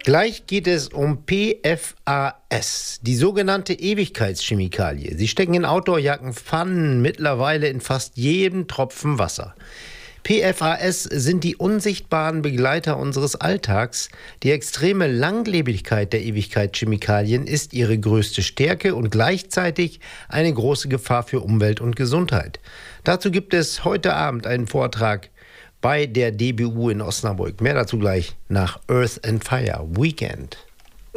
Gleich geht es um PFAS, die sogenannte Ewigkeitschemikalie. Sie stecken in Outdoorjacken, Pfannen, mittlerweile in fast jedem Tropfen Wasser. PFAS sind die unsichtbaren Begleiter unseres Alltags. Die extreme Langlebigkeit der Ewigkeitschemikalien ist ihre größte Stärke und gleichzeitig eine große Gefahr für Umwelt und Gesundheit. Dazu gibt es heute Abend einen Vortrag bei der DBU in Osnabrück. Mehr dazu gleich nach Earth and Fire Weekend.